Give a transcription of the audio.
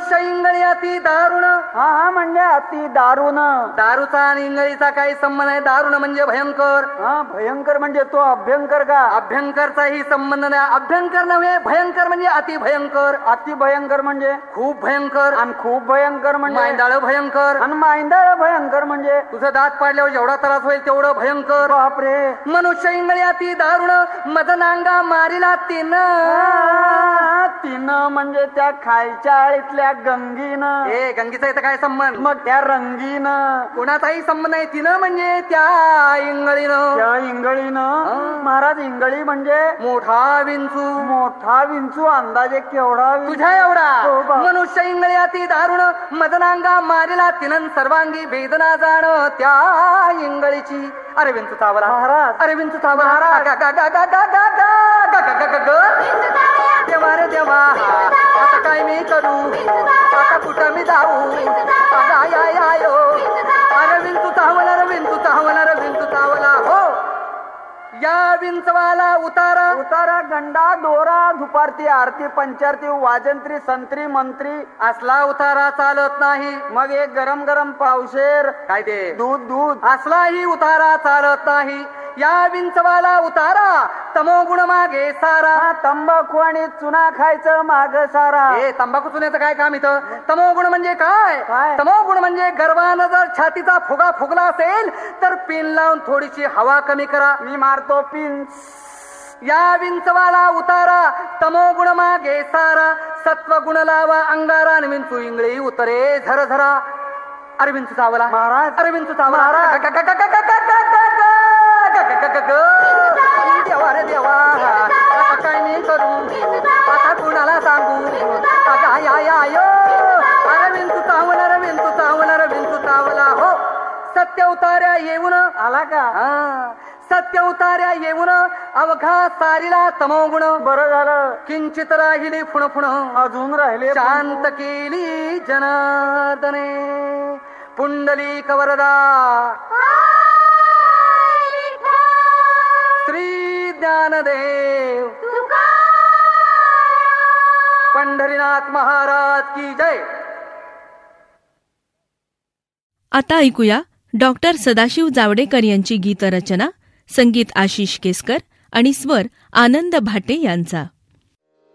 मनुष्य इंगळी अति दारुण. हा म्हणजे अति दारुण. दारूचा आणि इंगळीचा काही संबंध आहे? दारुण म्हणजे भयंकर. हा भयंकर म्हणजे तो अभ्यंकर का? अभ्यंकरचाही संबंध नाही. अभ्यंकर नव्हे, भयंकर म्हणजे अति भयंकर. अति भयंकर म्हणजे खूप भयंकर. आणि खूप भयंकर म्हणजे मांदाळ भयंकर. आणि मांदाळ भयंकर म्हणजे तुझं दात पाडल्यावर जेवढा त्रास होईल तेवढं भयंकर. बापरे. मनुष्य इंगळी अति दारुण मदनांगा मारिला तिनं म्हणजे त्या खालच्या आळीतल्या गंगीनं. हे गंगीचा इथं काय संबंध? मग त्या रंगीनं कोणाचाही संबंध नाही. तिनं म्हणजे त्या इंगळीनं. त्या इंगळीनं. महाराज इंगळी म्हणजे मोठा विंचू. मोठा विंचू अंदाजे केवढा? तुझ्या एवढा. हो बा. मनुष्य इंगळी अति दारुण मदनांगा मारिला तिनं सर्वांगी वेदना जाण त्या इंगळीची. अरे विंचू चावला महाराज. अरे विंचू चावला. देवा रे देवा आता काय मी करू? आता कुठं मी जाऊ? अरे विंचू चावला रे विंचू चावला रे विंचू चावला. हो या विंचवाला उतारा. उतारा गंडा डोरा दुपारती आरती पंचारती वाजंत्री संत्री मंत्री असला उतारा चालत नाही. मग एक गरम गरम पावशेर काय ते दूध दूध असलाही उतारा चालत नाही. या विंचवाला उतारा तमोगुण मागे सारा. तंबाखू आणि चुना खायचं माग सारा. हे तंबाखू चुन्याचं काय काम इथं? तमोगुण म्हणजे काय? तमोगुण म्हणजे गर्वानं जर छातीचा फुगा फुगला असेल तर पिन लावून थोडीशी हवा कमी करा. मी मारतो पिन. या विंचवाला उतारा तमोगुण मागे सारा. सत्वगुण लावा अंगारा आणि विंचू इंगळी उतरे झरझरा. अरे विंचू चावला महाराज. अरे विंचू चावला. देवा रे देवा आता काय मी करू? आता कुणाला सांगू? अरे विंचू चावला रे विंचू चावला रे विंचू चावला. हो सत्य उतार्या येऊन आला का? सत्य उतार्या येऊन अवघा सारीला तमोगुण. बरं झालं किंचित राहिली फुण फुण अजून राहिले. शांत केली जनार्दने पुंडलिक वरदा श्री ज्ञानदेव पंढरीनाथ महाराज की जय. आता ऐकूया डॉक्टर सदाशिव जावडेकर यांची गीतरचना. संगीत आशिष केसकर आणि स्वर आनंद भाटे यांचा.